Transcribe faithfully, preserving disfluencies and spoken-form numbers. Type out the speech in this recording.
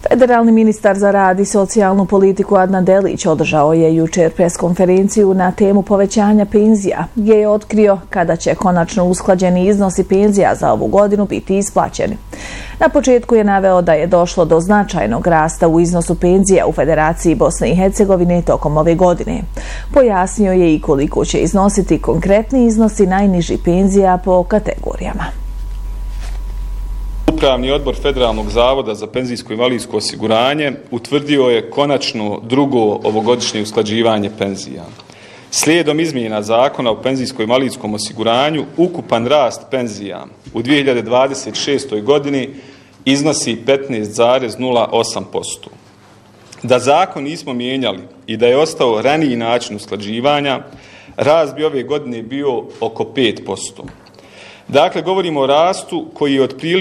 Federalni ministar za rad i socijalnu politiku Adnan Delić održao je jučer preskonferenciju na temu povećanja penzija, gdje je otkrio kada će konačno usklađeni iznosi penzija za ovu godinu biti isplaćeni. Na početku je naveo da je došlo do značajnog rasta u iznosu penzija u Federaciji Bosne i Hercegovine tokom ove godine. Pojasnio je i koliko će iznositi konkretni iznosi najnižih penzija po kategorijama. Upravni odbor Federalnog zavoda za penzijsko i invalidsko osiguranje utvrdio je konačno drugo ovogodišnje usklađivanje penzija. Slijedom izmjena Zakona o penzijskom i invalidskom osiguranju, ukupan rast penzija u dvije hiljade dvadeset šestoj godini iznosi petnaest zarez nula osam posto. Da zakon nismo mijenjali i da je ostao raniji način usklađivanja, rast bi ove godine bio oko pet posto. Dakle, govorimo o rastu koji je otprilike